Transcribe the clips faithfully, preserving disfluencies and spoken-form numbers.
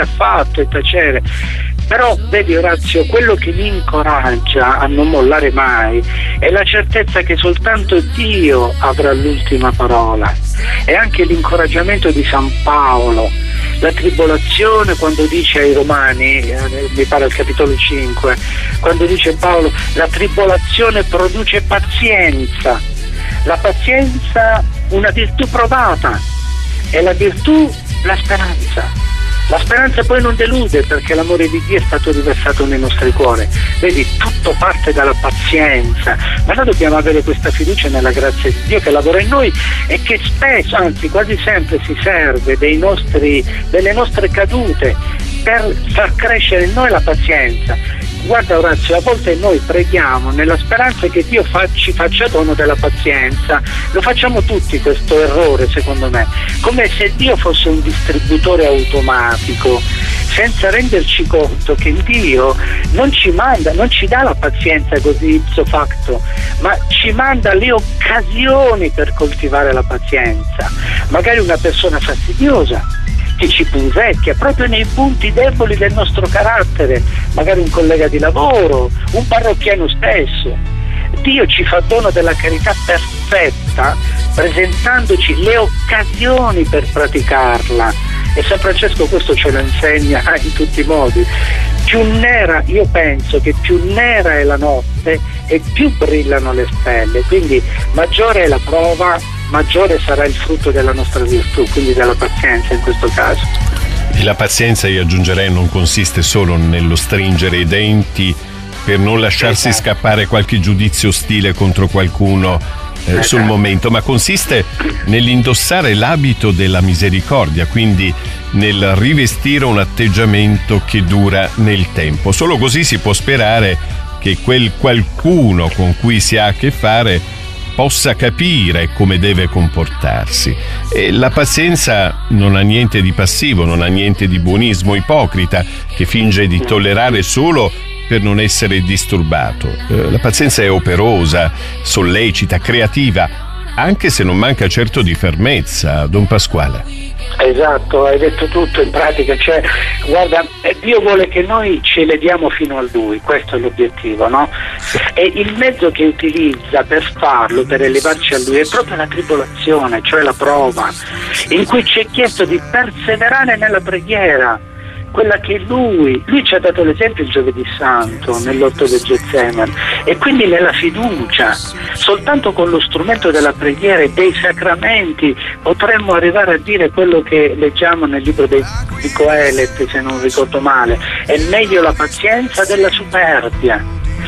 affatto, è tacere. Però vedi Orazio, quello che mi incoraggia a non mollare mai è la certezza che soltanto Dio avrà l'ultima parola. E anche l'incoraggiamento di San Paolo, la tribolazione, quando dice ai Romani, eh, mi pare al capitolo cinque, quando dice Paolo, la tribolazione produce pazienza, la pazienza una virtù provata, e la virtù la speranza. La speranza poi non delude, perché l'amore di Dio è stato riversato nei nostri cuori. Vedi, tutto parte dalla pazienza, ma noi dobbiamo avere questa fiducia nella grazia di Dio che lavora in noi e che spesso, anzi quasi sempre, si serve dei nostri, delle nostre cadute per far crescere in noi la pazienza. Guarda Orazio, a volte noi preghiamo nella speranza che Dio fa, ci faccia dono della pazienza. Lo facciamo tutti questo errore, secondo me, come se Dio fosse un distributore automatico, senza renderci conto che Dio non ci manda, non ci dà la pazienza così ipso facto, ma ci manda le occasioni per coltivare la pazienza. Magari una persona fastidiosa che ci punzecchia proprio nei punti deboli del nostro carattere, magari un collega di lavoro, un parrocchiano stesso. Dio ci fa dono della carità perfetta, presentandoci le occasioni per praticarla, e San Francesco questo ce lo insegna in tutti i modi. Più nera, io penso che più nera è la notte e più brillano le stelle, quindi maggiore è la prova, maggiore sarà il frutto della nostra virtù, quindi della pazienza in questo caso. E la pazienza, io aggiungerei, non consiste solo nello stringere i denti per non lasciarsi esatto. scappare qualche giudizio ostile contro qualcuno eh, esatto. sul momento, ma consiste nell'indossare l'abito della misericordia, quindi nel rivestire un atteggiamento che dura nel tempo. Solo così si può sperare che quel qualcuno con cui si ha a che fare possa capire come deve comportarsi. E la pazienza non ha niente di passivo, non ha niente di buonismo ipocrita che finge di tollerare solo per non essere disturbato. Eh, la pazienza è operosa, sollecita, creativa, anche se non manca certo di fermezza, Don Pasquale. Esatto, hai detto tutto in pratica, cioè guarda, Dio vuole che noi ci elediamo fino a Lui, questo è l'obiettivo, no? E il mezzo che utilizza per farlo, per elevarci a Lui, è proprio la tribolazione, cioè la prova, in cui ci è chiesto di perseverare nella preghiera, quella che lui, lui ci ha dato l'esempio il giovedì santo nell'orto del Getsemani, e quindi nella fiducia, soltanto con lo strumento della preghiera e dei sacramenti potremmo arrivare a dire quello che leggiamo nel libro di Coelet, se non ricordo male, è meglio la pazienza della superbia.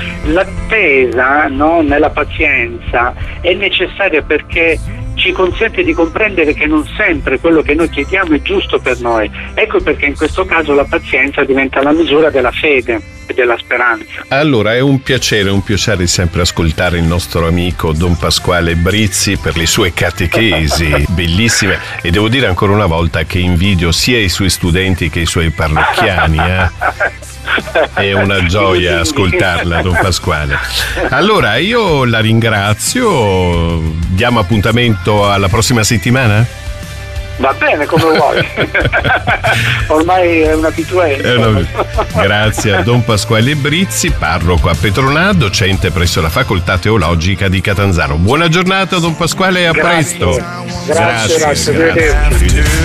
L'attesa, no, nella pazienza è necessaria perché ci consente di comprendere che non sempre quello che noi chiediamo è giusto per noi. Ecco perché in questo caso la pazienza diventa la misura della fede e della speranza. Allora è un piacere, un piacere sempre ascoltare il nostro amico Don Pasquale Brizzi per le sue catechesi bellissime, e devo dire ancora una volta che invidio sia i suoi studenti che i suoi parrocchiani, eh? È una gioia ascoltarla, Don Pasquale. Allora io la ringrazio, diamo appuntamento alla prossima settimana? Va bene, come vuoi. Ormai è un'abitudine. Una... Grazie a Don Pasquale Brizzi, parroco a Petronà, docente presso la Facoltà Teologica di Catanzaro. Buona giornata Don Pasquale e a grazie. presto. Grazie, grazie, grazie. grazie.